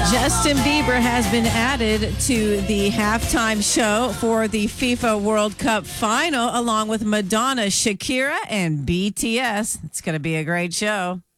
Justin Bieber has been added to the halftime show for the FIFA World Cup final, along with Madonna, Shakira, and BTS. It's going to be a great show.